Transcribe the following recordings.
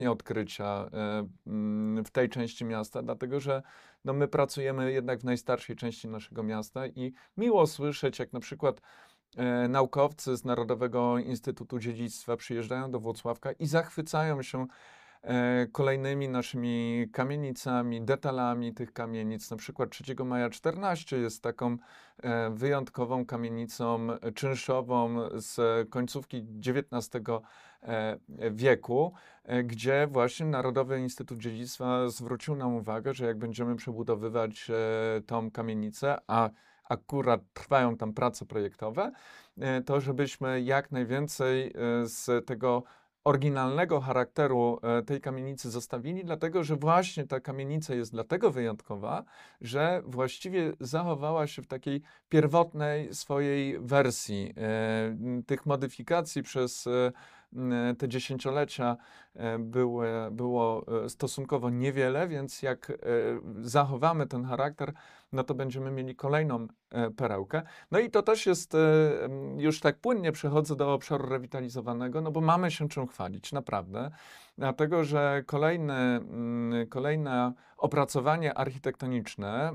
odkrycia w tej części miasta, dlatego że no, my pracujemy jednak w najstarszej części naszego miasta i miło słyszeć, jak na przykład naukowcy z Narodowego Instytutu Dziedzictwa przyjeżdżają do Włocławka i zachwycają się kolejnymi naszymi kamienicami, detalami tych kamienic. Na przykład 3 Maja 14 jest taką wyjątkową kamienicą czynszową z końcówki XIX wieku, gdzie właśnie Narodowy Instytut Dziedzictwa zwrócił nam uwagę, że jak będziemy przebudowywać tą kamienicę, a akurat trwają tam prace projektowe, to żebyśmy jak najwięcej z tego oryginalnego charakteru tej kamienicy zostawili, dlatego że właśnie ta kamienica jest dlatego wyjątkowa, że właściwie zachowała się w takiej pierwotnej swojej wersji. Tych modyfikacji przez te dziesięciolecia było stosunkowo niewiele, więc jak zachowamy ten charakter, no to będziemy mieli kolejną perełkę. No i to też jest, już tak płynnie przechodzę do obszaru rewitalizowanego, no bo mamy się czym chwalić, naprawdę. Dlatego, że kolejne opracowanie architektoniczne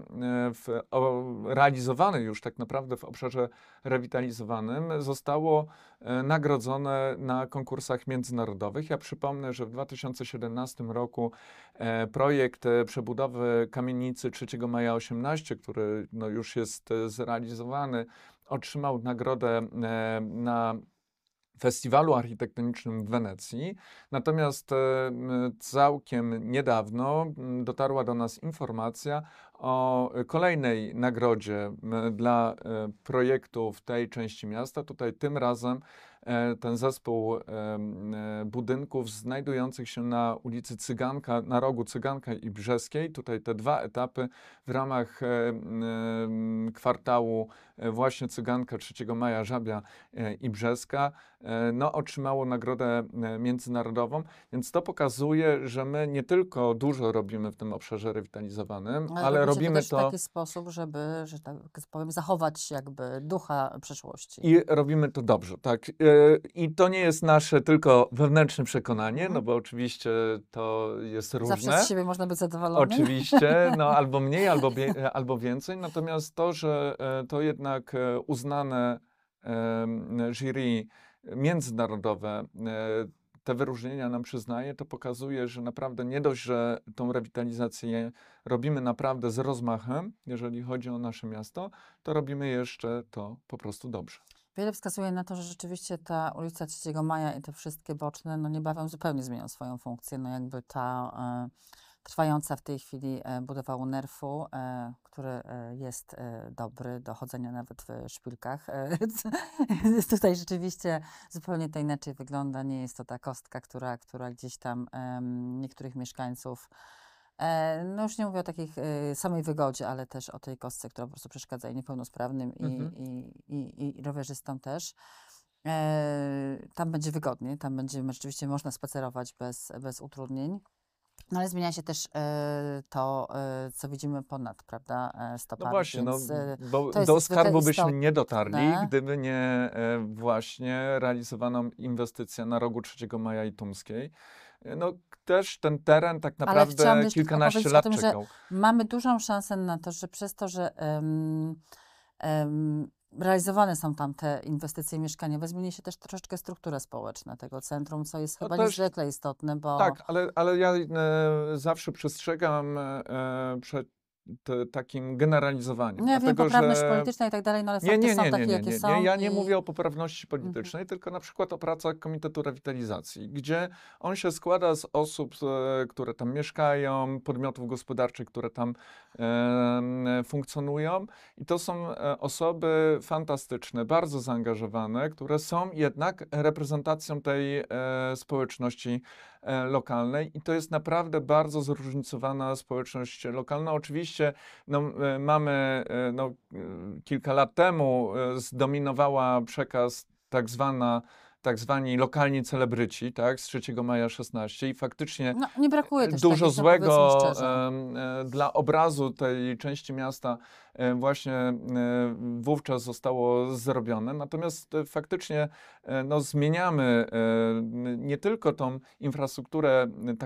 realizowane już tak naprawdę w obszarze rewitalizowanym zostało nagrodzone na konkursach międzynarodowych. Ja przypomnę, że w 2017 roku projekt przebudowy kamienicy 3 Maja 18, który no, już jest zrealizowany, otrzymał nagrodę na Festiwalu Architektonicznym w Wenecji. Natomiast całkiem niedawno dotarła do nas informacja o kolejnej nagrodzie dla projektu w tej części miasta. Tutaj tym razem ten zespół budynków znajdujących się na ulicy Cyganka, na rogu Cyganka i Brzeskiej. Tutaj te dwa etapy w ramach kwartału właśnie Cyganka, 3 Maja, Żabia i Brzeska, no, otrzymało nagrodę międzynarodową, więc to pokazuje, że my nie tylko dużo robimy w tym obszarze rewitalizowanym, ale robicie robimy też w to taki sposób, żeby, że tak powiem, zachować jakby ducha przeszłości. i robimy to dobrze, tak. I to nie jest nasze tylko wewnętrzne przekonanie, no bo oczywiście to jest Zawsze różne. z siebie można być zadowolonym. Oczywiście, no albo mniej, albo więcej, natomiast to, że to jednak uznane jury międzynarodowe te wyróżnienia nam przyznaje, to pokazuje, że naprawdę nie dość, że tą rewitalizację robimy naprawdę z rozmachem, jeżeli chodzi o nasze miasto, to robimy jeszcze to po prostu dobrze. Wiele wskazuje na to, że rzeczywiście ta ulica 3 Maja i te wszystkie boczne, no niebawem zupełnie zmienią swoją funkcję. No jakby ta trwająca w tej chwili budowa UNERF-u, który jest dobry do chodzenia nawet w szpilkach. Tutaj rzeczywiście zupełnie to inaczej wygląda. Nie jest to ta kostka, która gdzieś tam niektórych mieszkańców, no już nie mówię o takiej samej wygodzie, ale też o tej kostce, która po prostu przeszkadza i niepełnosprawnym, i rowerzystom też. Tam będzie wygodnie, tam będzie rzeczywiście można spacerować bez utrudnień. No ale zmienia się też to, co widzimy ponad, prawda, No stopami, właśnie, no, więc bo to jest do niezwykle skarbu byśmy nie dotarli, istotne. gdyby nie właśnie realizowana inwestycja na rogu 3 Maja i Tumskiej. No też ten teren tak Ale chciałam naprawdę jeszcze tylko kilkanaście powiedzieć o lat tym, że czekał. mamy dużą szansę na to, że przez to, że realizowane są tam te inwestycje mieszkaniowe, zmieni się też troszeczkę struktura społeczna tego centrum, co jest No chyba też niezwykle istotne, bo tak, ale ja zawsze przestrzegam przed takim generalizowaniem, no ja wiem, dlatego poprawność że polityczna i tak dalej, no ale Nie, fakty nie, są nie, nie, takie, nie, jakie nie, nie. są Ja nie i mówię o poprawności politycznej, tylko na przykład o pracach Komitetu Rewitalizacji, gdzie on się składa z osób, które tam mieszkają, podmiotów gospodarczych, które tam funkcjonują. I to są osoby fantastyczne, bardzo zaangażowane, które są jednak reprezentacją tej społeczności lokalnej. I to jest naprawdę bardzo zróżnicowana społeczność lokalna. Oczywiście no, mamy kilka lat temu zdominowała przekaz tak zwani lokalni celebryci, tak, z 3 maja 16 i faktycznie No, nie brakuje też dużo takich, no powiedzmy złego szczerze. dla obrazu tej części miasta właśnie wówczas zostało zrobione. Natomiast faktycznie no, zmieniamy nie tylko tą infrastrukturę